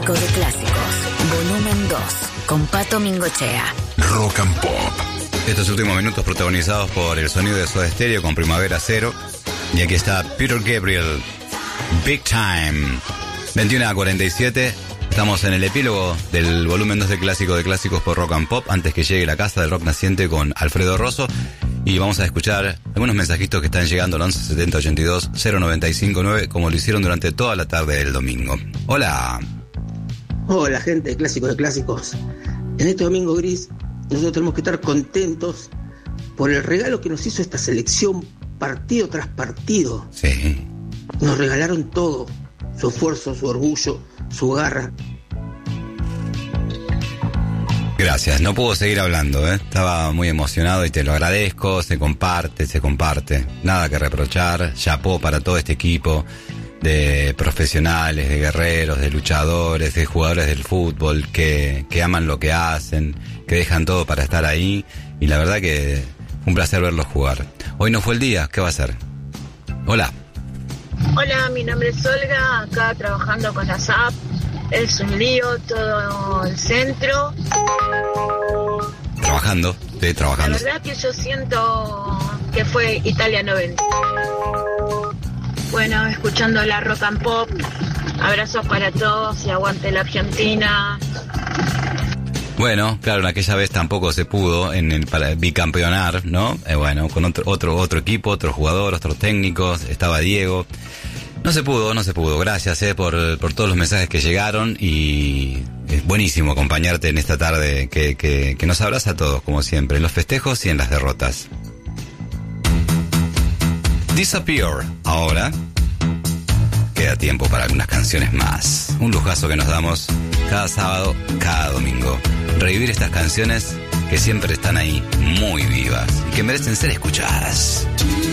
Clásico de Clásicos, volumen 2, con Pato Mingochea. Rock and Pop. Estos últimos minutos protagonizados por el sonido de Soda Stereo con Primavera Cero. Y aquí está Peter Gabriel, Big Time. 21:47. Estamos en el epílogo del volumen 2 de Clásico de Clásicos por Rock and Pop, antes que llegue la casa del rock naciente con Alfredo Rosso. Y vamos a escuchar algunos mensajitos que están llegando al 11 70 82 095 9, como lo hicieron durante toda la tarde del domingo. Hola. Hola, gente de Clásico de Clásicos. En este domingo gris, nosotros tenemos que estar contentos por el regalo que nos hizo esta selección partido tras partido. Sí. Nos regalaron todo, su esfuerzo, su orgullo, su garra. Gracias, no puedo seguir hablando, estaba muy emocionado y te lo agradezco, se comparte. Nada que reprochar, chapó para todo este equipo de profesionales, de guerreros, de luchadores, de jugadores del fútbol que aman lo que hacen, que dejan todo para estar ahí, y la verdad que un placer verlos jugar. Hoy no fue el día, ¿qué va a ser? Hola. Hola, mi nombre es Olga, acá trabajando con la SAP. Es un lío todo el centro. Trabajando. La verdad que yo siento que fue Italia 90. Bueno, escuchando la Rock and Pop. Abrazos para todos y aguante la Argentina. Bueno, claro, en aquella vez tampoco se pudo para bicampeonar, ¿no? Bueno, con otro equipo, otro jugador, otros técnicos, estaba Diego. No se pudo. Gracias por todos los mensajes que llegaron, y es buenísimo acompañarte en esta tarde que nos abraza a todos, como siempre, en los festejos y en las derrotas. Disappear. Ahora queda tiempo para algunas canciones más. Un lujazo que nos damos cada sábado, cada domingo. Revivir estas canciones que siempre están ahí, muy vivas, y que merecen ser escuchadas.